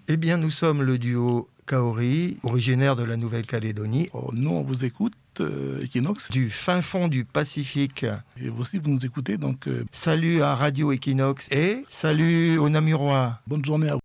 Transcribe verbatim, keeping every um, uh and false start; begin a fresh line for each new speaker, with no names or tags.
Eh bien, nous sommes le duo Kaori, originaire de la Nouvelle-Calédonie.
Oh, nous, on vous écoute, euh, Equinox.
Du fin fond du Pacifique.
Et aussi, vous nous écoutez, donc... Euh...
Salut à Radio Equinox et salut aux Namurois.
Bonne journée à vous.